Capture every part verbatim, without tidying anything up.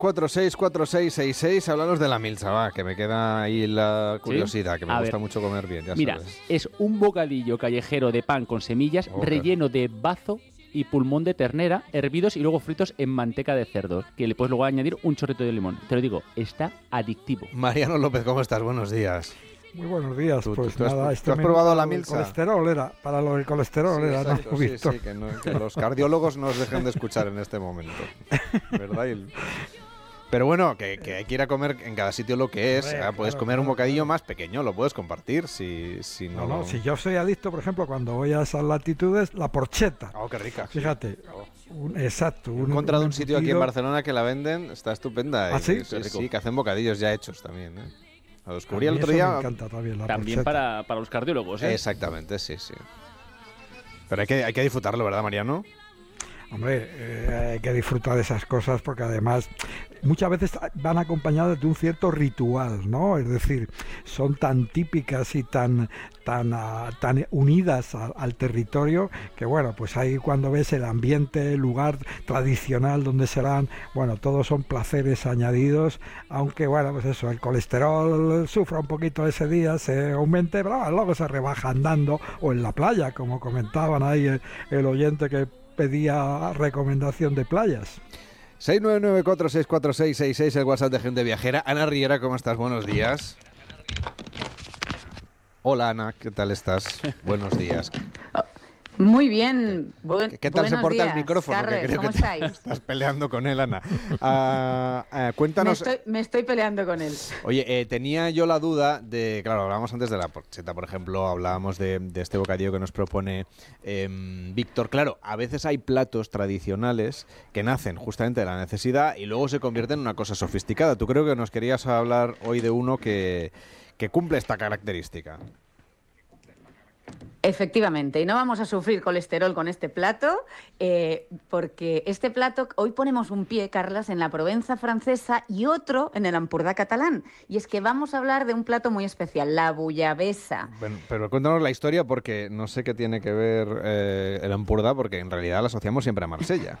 cuatro seis cuatro seis seis seis, háblanos de la milza, va, que me queda ahí la curiosidad, ¿sí? Que me A gusta ver, mucho comer bien, ya mira, sabes. es un bocadillo callejero de pan con semillas, Okay. relleno de bazo y pulmón de ternera, hervidos y luego fritos en manteca de cerdo, que le puedes luego añadir un chorrito de limón. Te lo digo, está adictivo. Mariano López, ¿cómo estás? Buenos días. Muy buenos días, ¿Tú, pues tú, tú nada, has, este ¿tú has menú probado para la lo del milza? colesterol era, para lo del colesterol Sí, era, exacto, ¿no, sí, Víctor? sí, que, no, que los cardiólogos nos dejen de escuchar en este momento, ¿verdad? Y... Pero bueno, que, que hay que ir a comer en cada sitio lo que es. Hombre, ¿eh? Puedes claro, comer claro, un bocadillo claro. más pequeño, lo puedes compartir si, si no, No, no, lo... si yo soy adicto, por ejemplo, cuando voy a esas latitudes, la porcheta. Oh, qué rica. Fíjate, Oh. un, exacto. He Un, encontrado un sitio aquí en embutido. Barcelona que la venden, está estupenda. ¿Ah, y- sí? Sí, sí, que hacen bocadillos ya hechos también. ¿eh? Lo A descubrí mí el otro eso día. me encanta también, la También porcheta. para, para los cardiólogos, ¿eh? Exactamente, sí, sí. Pero hay que, hay que disfrutarlo, ¿verdad, Mariano? Hombre, eh, hay que disfrutar de esas cosas porque además muchas veces van acompañadas de un cierto ritual, ¿no? Es decir, son tan típicas y tan tan uh, tan unidas a, al territorio que bueno, pues ahí cuando ves el ambiente, el lugar tradicional donde serán, bueno, todos son placeres añadidos, aunque bueno, pues eso, el colesterol sufra un poquito ese día, se aumente, pero luego se rebaja andando o en la playa, como comentaban ahí el, el oyente que pedía recomendación de playas. seis nueve nueve cuatro seis cuatro seis seis seis, el WhatsApp de Gente Viajera. Ana Riera, ¿cómo estás? Buenos días. Hola, Ana, ¿qué tal estás? Buenos días. Muy bien. Bu- ¿Qué tal se buenos porta días, el micrófono? Carles, que creo ¿cómo que te estáis? estás peleando con él, Ana. Ah, ah, Me cuéntanos... estoy, me estoy peleando con él. Oye, eh, tenía yo la duda de, claro, hablábamos antes de la porcheta, por ejemplo, hablábamos de, de este bocadillo que nos propone eh, Víctor. Claro, a veces hay platos tradicionales que nacen justamente de la necesidad y luego se convierten en una cosa sofisticada. Tú creo que nos querías hablar hoy de uno que, que cumple esta característica. Efectivamente, y no vamos a sufrir colesterol con este plato, eh, porque este plato, hoy ponemos un pie, Carlas, en la Provenza francesa y otro en el Ampurdá catalán. Y es que vamos a hablar de un plato muy especial, la bullabesa. Bueno, pero cuéntanos la historia porque no sé qué tiene que ver eh, el Ampurdá, porque en realidad la asociamos siempre a Marsella.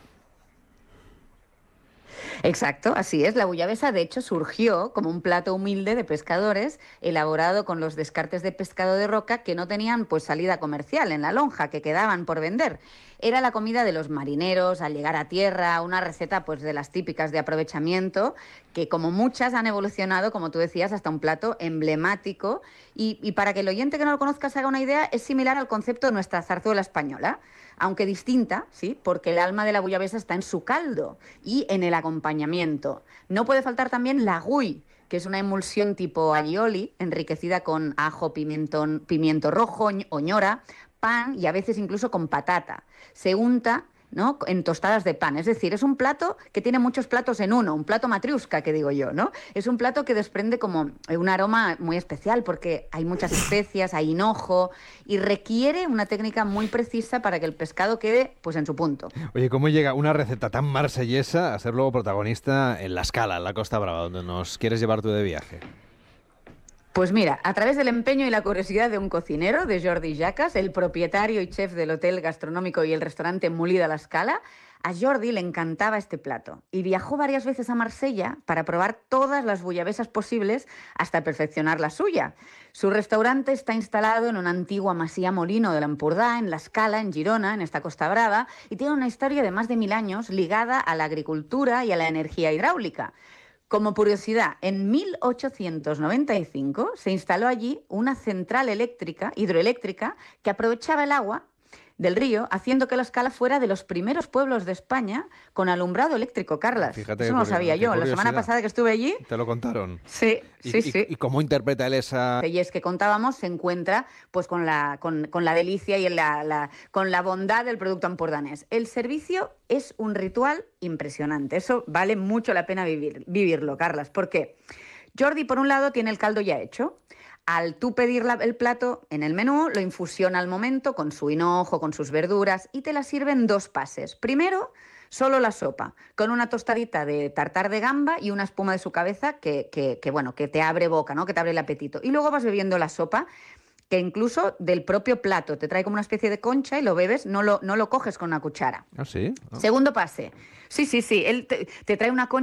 Exacto, así es. La bullabesa, de hecho, surgió como un plato humilde de pescadores, elaborado con los descartes de pescado de roca que no tenían pues salida comercial en la lonja, que quedaban por vender. Era la comida de los marineros al llegar a tierra, una receta pues de las típicas de aprovechamiento, que como muchas han evolucionado, como tú decías, hasta un plato emblemático. Y, y para que el oyente que no lo conozca se haga una idea, es similar al concepto de nuestra zarzuela española, aunque distinta, ¿sí? Porque el alma de la bullabesa está en su caldo y en el acompañamiento. No puede faltar también la gui, que es una emulsión tipo alioli, enriquecida con ajo, pimentón, pimiento rojo, oñora, pan y a veces incluso con patata. Se unta, ¿no?, en tostadas de pan. Es decir, es un plato que tiene muchos platos en uno, un plato matriusca, que digo yo, ¿no? Es un plato que desprende como un aroma muy especial porque hay muchas especias, hay hinojo y requiere una técnica muy precisa para que el pescado quede pues en su punto. Oye, ¿cómo llega una receta tan marsellesa a ser luego protagonista en La Scala, en la Costa Brava, donde nos quieres llevar tú de viaje? Pues mira, a través del empeño y la curiosidad de un cocinero, de Jordi Jacas, el propietario y chef del hotel gastronómico y el restaurante Molí de la Scala, a Jordi le encantaba este plato y viajó varias veces a Marsella para probar todas las bullabesas posibles hasta perfeccionar la suya. Su restaurante está instalado en una antigua masía molino de l'Empordà, en la Scala, en Girona, en esta Costa Brava, y tiene una historia de más de mil años ligada a la agricultura y a la energía hidráulica. Como curiosidad, en mil ochocientos noventa y cinco se instaló allí una central eléctrica, hidroeléctrica, que aprovechaba el agua del río, haciendo que la Scala fuera de los primeros pueblos de España con alumbrado eléctrico, Carlas. Fíjate Eso no lo sabía yo. La semana pasada que estuve allí... ¿Te lo contaron? Sí, sí, ¿Y, sí. y, ¿Y cómo interpreta él esa...? Y es que contábamos, se encuentra pues con la, con, con la delicia y la, la, con la bondad del producto empordanés. El servicio es un ritual impresionante. Eso vale mucho la pena vivir, vivirlo, Carlas. ¿Por qué? Jordi, por un lado, tiene el caldo ya hecho. Al tú pedir la, el plato en el menú, lo infusiona al momento con su hinojo, con sus verduras y te la sirve en dos pases. Primero, solo la sopa, con una tostadita de tartar de gamba y una espuma de su cabeza que, que, que, bueno, que te abre boca, ¿no?, que te abre el apetito. Y luego vas bebiendo la sopa, que incluso del propio plato te trae como una especie de concha y lo bebes, no lo, no lo coges con una cuchara. ¿Ah, sí? ¿Ah? Segundo pase. Sí, sí, sí, él te, te trae una concha.